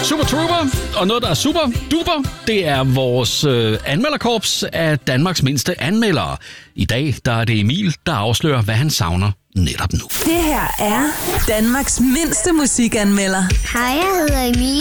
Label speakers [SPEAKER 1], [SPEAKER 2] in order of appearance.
[SPEAKER 1] Super Trooper, og noget, der er super duper, det er vores anmelderkorps af Danmarks mindste anmeldere. I dag der er det Emil, der afslører, hvad han savner netop nu.
[SPEAKER 2] Det her er Danmarks mindste musikanmelder.
[SPEAKER 3] Hej, jeg hedder Emil.